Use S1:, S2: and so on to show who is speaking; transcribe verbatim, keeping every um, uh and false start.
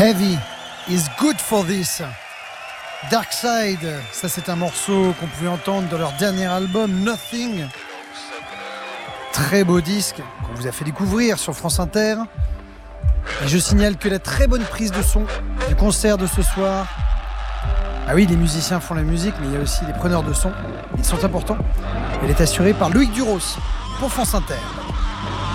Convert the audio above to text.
S1: Heavy is good for this. Dark Side, ça c'est un morceau qu'on pouvait entendre dans leur dernier album Nothing. Très beau disque qu'on vous a fait découvrir sur France Inter. Et je signale que la très bonne prise de son du concert de ce soir, ah oui, les musiciens font la musique, mais il y a aussi les preneurs de son, ils sont importants. Elle est assurée par Loïc Duros pour France Inter.